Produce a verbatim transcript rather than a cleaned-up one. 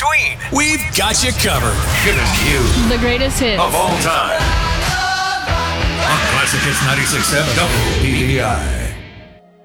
between. We've got you covered. Giving you the greatest hits of all time. On Classic Hits ninety-six point seven W B D I.